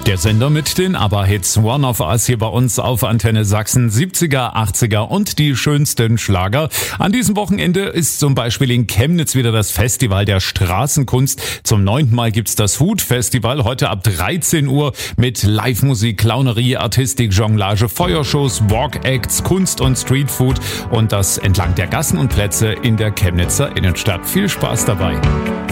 Der Sender mit den ABBA-Hits One of Us hier bei uns auf Antenne Sachsen, 70er, 80er und die schönsten Schlager. An diesem Wochenende ist zum Beispiel in Chemnitz wieder das Festival der Straßenkunst. Zum 9. Mal gibt's das Food-Festival heute ab 13 Uhr mit Live-Musik, Clownerie, Artistik, Jonglage, Feuershows, Walk-Acts, Kunst und Streetfood und das entlang der Gassen und Plätze in der Chemnitzer Innenstadt. Viel Spaß dabei.